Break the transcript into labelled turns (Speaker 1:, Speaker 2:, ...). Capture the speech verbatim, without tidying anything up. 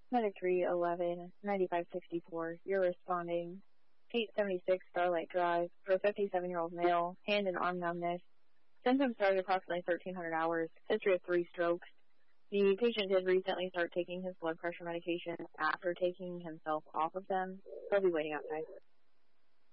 Speaker 1: Medic three eleven, ninety-five sixty-four, you're responding. eight seventy-six Starlight Drive, for a fifty-seven-year-old male, hand and arm numbness. Symptoms started approximately thirteen hundred hours, history of three strokes. The patient did recently start taking his blood pressure medication after taking himself off of them. He'll be waiting outside.